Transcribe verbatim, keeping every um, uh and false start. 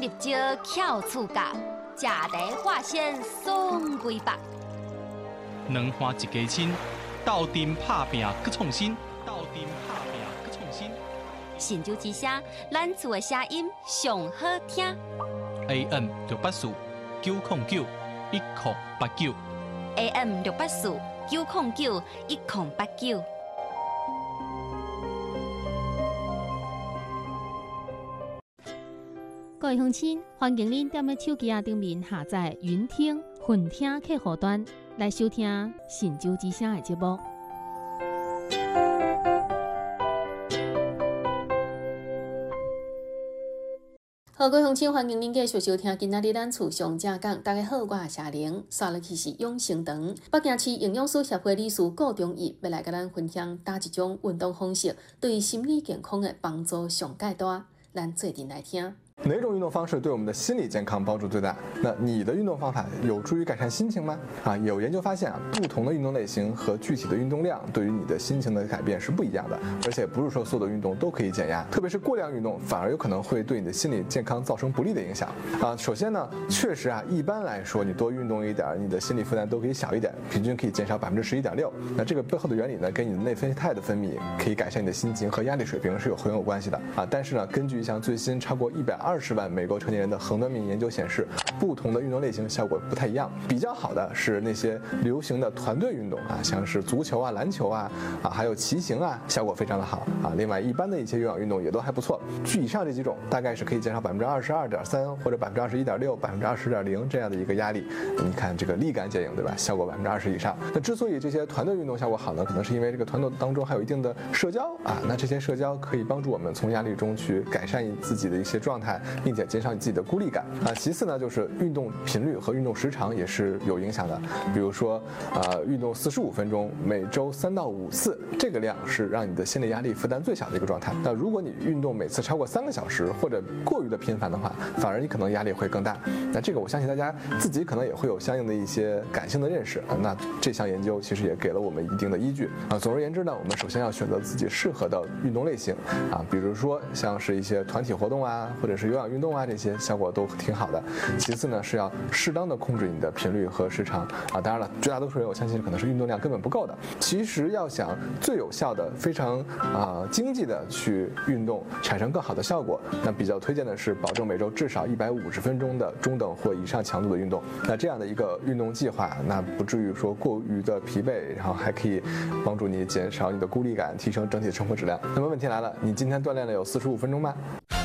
入招翘厝角，食茶化纤爽规百。 两花一家亲，斗阵拍拼搁创新，斗阵拍拼搁创新。 神州之声，咱厝的声音上好听。 A M 六八四九零九一零八九。 A M 六八四九零九一零八九。 各位乡亲，欢迎您踮咧手机啊顶面下载云听、混听客户端来收听神州之声的节目。好，各位乡亲，欢迎您继续收听今仔日咱厝上正讲。大家好，我是夏玲，刷落去是永生堂。北京市营养师协会理事顾忠义要来跟咱分享哪一种运动方式对心理健康的帮助上介大，咱做阵来听。 哪种运动方式对我们的心理健康帮助最大？那你的运动方法有助于改善心情吗？啊，有研究发现啊，不同的运动类型和具体的运动量对于你的心情的改变是不一样的，而且不是说所有的运动都可以减压，特别是过量运动反而有可能会对你的心理健康造成不利的影响。啊，首先呢，确实啊，一般来说你多运动一点，你的心理负担都可以小一点，平均可以减少百分之十一点六。那这个背后的原理呢，跟你的内啡肽的分泌可以改善你的心情和压力水平是有很有关系的啊。但是呢，根据一项最新超过一百二十万美国成年人的横断面研究显示，不同的运动类型效果不太一样。比较好的是那些流行的团队运动啊，像是足球啊、篮球啊啊，还有骑行啊，效果非常的好啊。另外，一般的一些有氧运动也都还不错。据以上这几种，大概是可以减少百分之二十二点三或者百分之二十一点六、百分之二十点零这样的一个压力。你看这个立竿见影，对吧？效果百分之二十以上。那之所以这些团队运动效果好呢，可能是因为这个团队当中还有一定的社交啊。那这些社交可以帮助我们从压力中去改善自己的一些状态，并且减少你自己的孤立感啊。其次呢，就是运动频率和运动时长也是有影响的。比如说，呃，运动四十五分钟，每周三到五次，这个量是让你的心理压力负担最小的一个状态。那如果你运动每次超过三个小时或者过于的频繁的话，反而你可能压力会更大。那这个我相信大家自己可能也会有相应的一些感性的认识啊。那这项研究其实也给了我们一定的依据啊。总而言之呢，我们首先要选择自己适合的运动类型啊，比如说像是一些团体活动啊，或者是有氧运动啊，这些效果都挺好的。其次呢，是要适当的控制你的频率和时长啊。当然了，绝大多数人我相信可能是运动量根本不够的。其实要想最有效的、非常啊、呃、经济的去运动，产生更好的效果，那比较推荐的是保证每周至少一百五十分钟的中等或以上强度的运动。那这样的一个运动计划，那不至于说过于的疲惫，然后还可以帮助你减少你的孤立感，提升整体的生活质量。那么问题来了，你今天锻炼了有四十五分钟吗？